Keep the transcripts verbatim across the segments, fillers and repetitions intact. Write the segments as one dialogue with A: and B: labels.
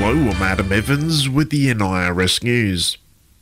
A: Hello, I'm Adam Evans with the N I R S News.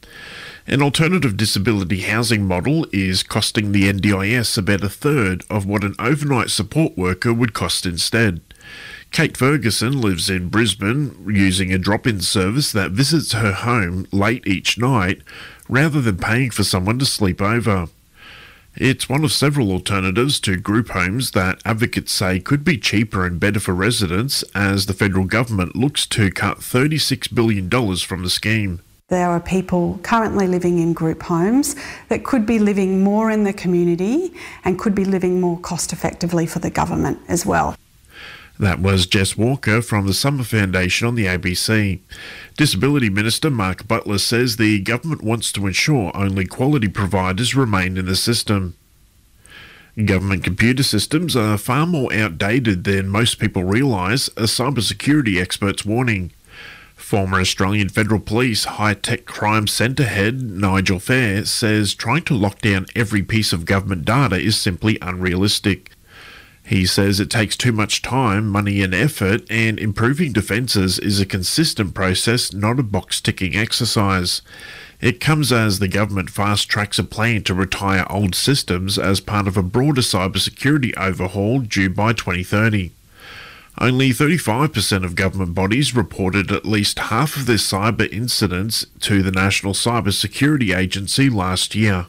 A: An alternative disability housing model is costing the N D I S about a third of what an overnight support worker would cost instead. Kate Ferguson lives in Brisbane using a drop-in service that visits her home late each night rather than paying for someone to sleep over. It's one of several alternatives to group homes that advocates say could be cheaper and better for residents as the federal government looks to cut thirty-six billion dollars from the scheme.
B: There are people currently living in group homes that could be living more in the community and could be living more cost effectively for the government as well.
A: That was Jess Walker from the Summer Foundation on the A B C. Disability Minister Mark Butler says the government wants to ensure only quality providers remain in the system. Government computer systems are far more outdated than most people realise, a cybersecurity expert's warning. Former Australian Federal Police High-Tech Crime Centre head Nigel Fair says trying to lock down every piece of government data is simply unrealistic. He says it takes too much time, money and effort, and improving defences is a consistent process, not a box-ticking exercise. It comes as the government fast-tracks a plan to retire old systems as part of a broader cybersecurity overhaul due by twenty thirty. Only thirty-five percent of government bodies reported at least half of their cyber incidents to the National Cyber Security Agency last year.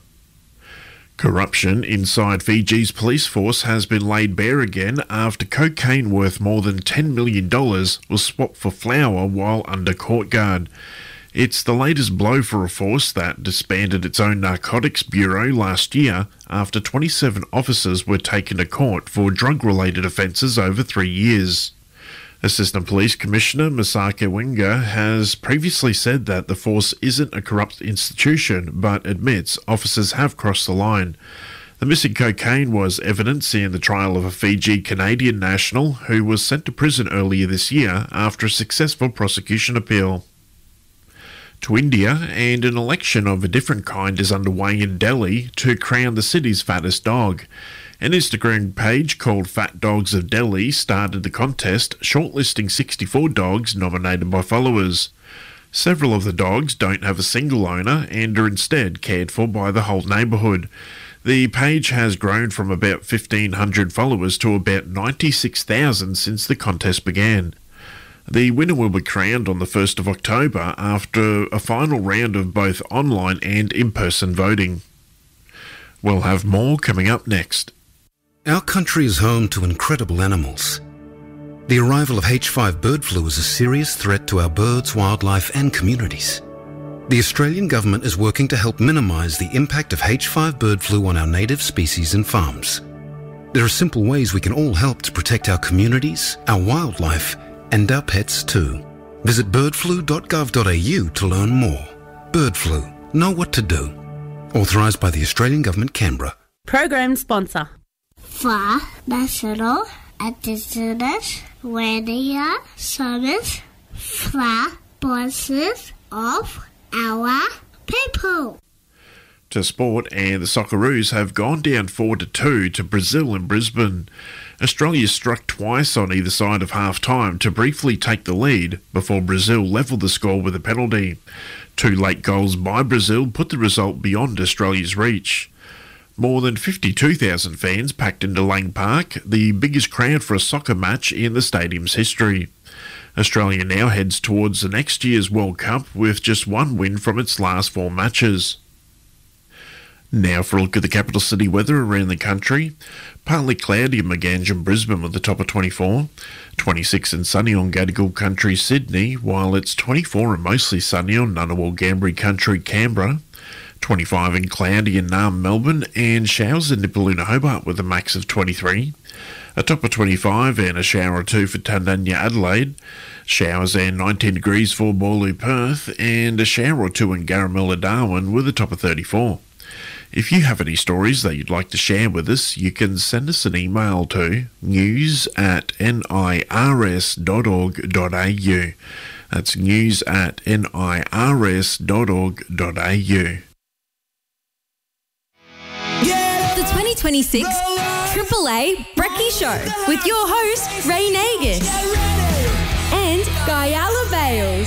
A: Corruption inside Fiji's police force has been laid bare again after cocaine worth more than ten million dollars was swapped for flour while under court guard. It's the latest blow for a force that disbanded its own narcotics bureau last year after twenty-seven officers were taken to court for drug-related offences over three years. Assistant Police Commissioner Masaka Wenga has previously said that the force isn't a corrupt institution, but admits officers have crossed the line. The missing cocaine was evidence in the trial of a Fiji-Canadian national who was sent to prison earlier this year after a successful prosecution appeal. To India, and an election of a different kind is underway in Delhi to crown the city's fattest dog. An Instagram page called Fat Dogs of Delhi started the contest, shortlisting sixty-four dogs nominated by followers. Several of the dogs don't have a single owner and are instead cared for by the whole neighbourhood. The page has grown from about fifteen hundred followers to about ninety-six thousand since the contest began. The winner will be crowned on the first of October after a final round of both online and in-person voting. We'll have more coming up next.
C: Our country is home to incredible animals. The arrival of H five bird flu is a serious threat to our birds, wildlife and communities. The Australian government is working to help minimise the impact of H five bird flu on our native species and farms. There are simple ways we can all help to protect our communities, our wildlife and our pets too. Visit bird flu dot gov dot a u to learn more. Bird flu. Know what to do. Authorised by the Australian Government, Canberra.
D: Program sponsor.
E: For National Indigenous Radio Service for voices of our people.
A: To sport, and the Socceroos have gone down four to two to Brazil in Brisbane. Australia struck twice on either side of half-time to briefly take the lead before Brazil levelled the score with a penalty. Two late goals by Brazil put the result beyond Australia's reach. More than fifty-two thousand fans packed into Lang Park, the biggest crowd for a soccer match in the stadium's history. Australia now heads towards the next year's World Cup with just one win from its last four matches. Now for a look at the capital city weather around the country. Partly cloudy in Maganj and Brisbane with a top of twenty-four. twenty-six and sunny on Gadigal Country, Sydney, while it's twenty-four and mostly sunny on Ngunnawal Gambri Country, Canberra. twenty-five and cloudy in Naarm, Melbourne, and showers in Nipaluna, Hobart with a max of twenty-three. A top of twenty-five and a shower or two for Tandanya, Adelaide. Showers and nineteen degrees for Boorloo, Perth, and a shower or two in Garamilla, Darwin with a top of thirty-four. If you have any stories that you'd like to share with us, you can send us an email to news at nirs dot org dot a u. That's news at nirs dot org dot a u.
F: The twenty twenty-six Triple A Brekkie Show with your host, Ray Nagus and Guyala Bay. Wales.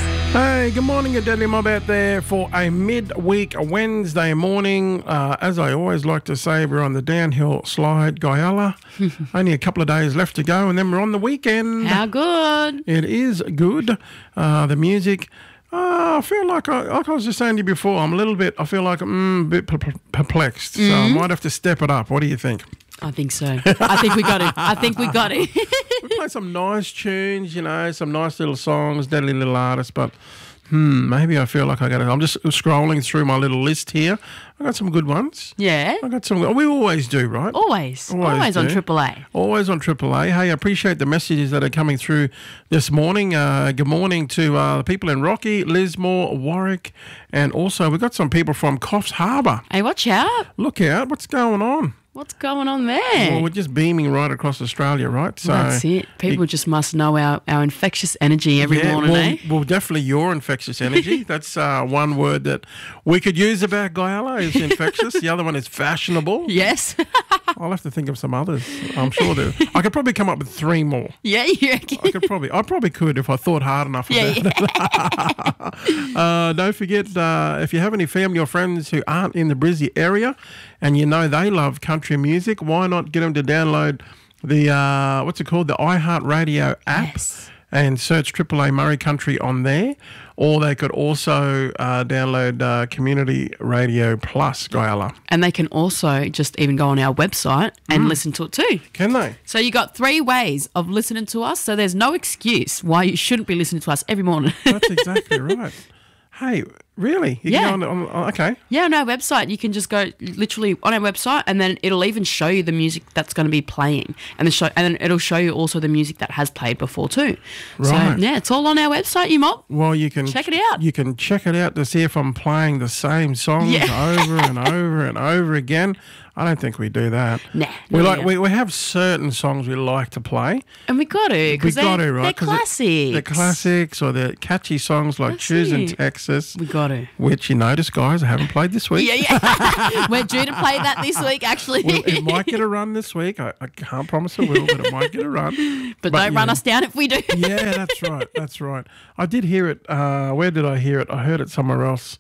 D: Hey, good morning, a Deadly Mob out there for a midweek Wednesday morning. Uh, as I always like to say, we're on the downhill slide, Guyala. Only a couple of days left to go, and then we're on the weekend.
G: How good.
D: It is good. Uh, the music. Uh, I feel like, I, like I was just saying to you before, I'm a little bit, I feel like I'm a bit perplexed. Mm-hmm. So I might have to step it up. What do you think?
G: I think so. I think we got it. I think we got it.
D: We play some nice tunes, you know, some nice little songs, deadly little artists, but hmm, maybe I feel like I got to. I'm just scrolling through my little list here. I got some good ones.
G: Yeah.
D: I got some. We always do, right?
G: Always. Always, always on Triple A.
D: Always on Triple A. Hey, I appreciate the messages that are coming through this morning. Uh, good morning to uh, the people in Rocky, Lismore, Warwick, and also we've got some people from Coffs Harbour.
G: Hey, watch out.
D: Look out. What's going on?
G: What's going on there?
D: Well, we're just beaming right across Australia, right? So
G: that's it. People it, just must know our, our infectious energy every
D: yeah,
G: morning,
D: well,
G: eh?
D: Well, definitely your infectious energy. That's uh, one word that we could use about Guyala is infectious. The other one is fashionable.
G: Yes.
D: I'll have to think of some others. I'm sure there. I could probably come up with three more.
G: Yeah, you reckon?
D: I could probably. I probably could if I thought hard enough
G: yeah,
D: about
G: yeah.
D: it. uh, don't forget, uh, if you have any family or friends who aren't in the Brizzy area and you know they love country music, why not get them to download the, uh, what's it called, the iHeartRadio app
G: yes.
D: and search Triple A Murray Country on there. Or they could also uh, download uh, Community Radio Plus, Guyala.
G: And they can also just even go on our website and
D: mm.
G: listen to it too.
D: Can they?
G: So you got three ways of listening to us, so there's no excuse why you shouldn't be listening to us every morning.
D: That's exactly right. Hey, really? You
G: yeah.
D: Can go on, on, okay.
G: Yeah, on our website, you can just go literally on our website, and then it'll even show you the music that's going to be playing, and the show, and then it'll show you also the music that has played before too.
D: Right.
G: So yeah, it's all on our website, you mob.
D: Well, you can
G: check it out.
D: You can check it out to see if I'm playing the same songs yeah. over and over and over again. I don't think we do that.
G: Nah,
D: we
G: nah,
D: like
G: nah.
D: we, we have certain songs we like to play,
G: and we got to
D: we
G: because
D: got
G: they,
D: to right.
G: They're classics.
D: It, they're classics or they're catchy songs like
G: That's
D: "Choosing
G: it.
D: Texas."
G: We got to.
D: Which you notice, guys, I haven't played this week.
G: Yeah, yeah. We're due to play that this week, actually.
D: Well, it might get a run this week. I, I can't promise it will, but it might get a run.
G: But, but don't run know. us down if we do.
D: Yeah, that's right. That's right. I did hear it. Uh, where did I hear it? I heard it somewhere else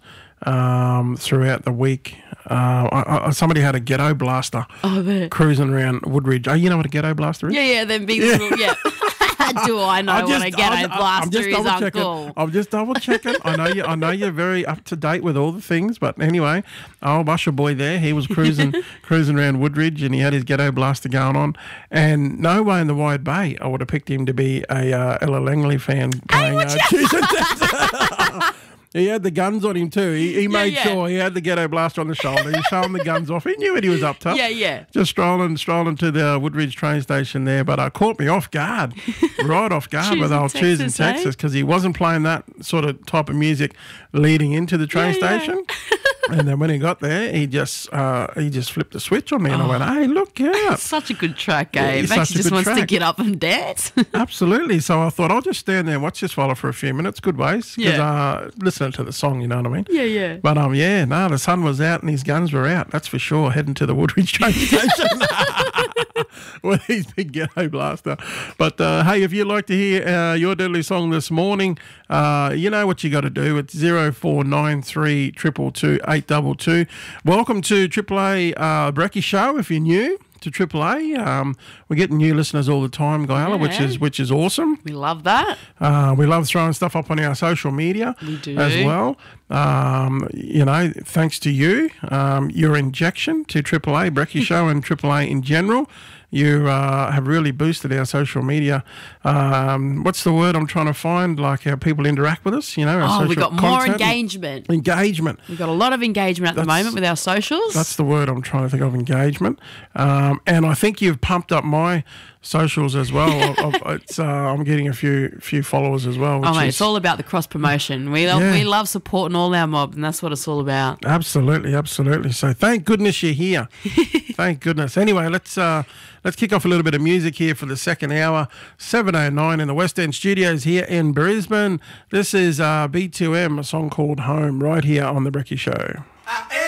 D: um, throughout the week. Uh, I, I, somebody had a ghetto blaster
G: oh,
D: cruising around Woodridge. Oh, you know what a ghetto blaster is?
G: Yeah, yeah, them big yeah. little, yeah. Do I know just, what a ghetto I'm, blaster I'm is, Uncle?
D: I'm just double checking. I know you. I know you're very up to date with all the things, but anyway, old Usher boy there, he was cruising, cruising around Woodridge, and he had his ghetto blaster going on. And no way in the wide bay I would have picked him to be a uh, Ella Langley fan playing.
G: Hey,
D: uh, He had the guns on him too. He, he made
G: yeah, yeah.
D: sure he had the ghetto blaster on the shoulder. He showing the guns off. He knew what he was up to.
G: Yeah, yeah.
D: Just strolling, strolling to the Woodridge train station there, but uh, caught me off guard, right off guard with old Choosing Texas because eh? he wasn't playing that sort of type of music leading into the train yeah, station. Yeah. And then when he got there, he just uh, he just flipped the switch on me, and oh. I went, "Hey, look out!"
G: Such a good track, Gabe.
D: Yeah,
G: It makes you just wants
D: track.
G: to get up and dance.
D: Absolutely. So I thought I'll just stand there and watch this fella for a few minutes. Good ways, because
G: yeah.
D: uh, listening to the song, you know what I mean?
G: Yeah, yeah.
D: But um, yeah, no, the sun was out and his guns were out. That's for sure. Heading to the Woodridge train station with his big ghetto blaster. But uh, hey, if you'd like to hear uh, your deadly song this morning, uh, you know what you got to do. It's zero four nine three two two two eight two two. Welcome to Triple A uh, Brekkie Show. If you're new to Triple A, um, we're getting new listeners all the time, Guyala, yeah. which is which is awesome.
G: We love that.
D: Uh, we love throwing stuff up on our social media
G: we do.
D: as well. Um, you know, thanks to you, um, your injection to Triple A Brekkie Show and Triple A in general. You uh, have really boosted our social media. Um, what's the word I'm trying to find? Like how people interact with us, you know. Our
G: oh,
D: social
G: we've got more engagement.
D: Engagement.
G: We've got a lot of engagement at that's, the moment with our socials.
D: That's the word I'm trying to think of, engagement. Um, and I think you've pumped up my socials as well. I, I, it's, uh, I'm getting a few few followers as well. Which
G: oh, mate,
D: is,
G: it's all about the cross promotion. We love,
D: yeah.
G: we love supporting all our mob, and that's what it's all about.
D: Absolutely, absolutely. So thank goodness you're here. Thank goodness. Anyway, let's uh, let's kick off a little bit of music here for the second hour. seven oh nine in the West End Studios here in Brisbane. This is uh, B two M, a song called Home, right here on the Brekkie Show.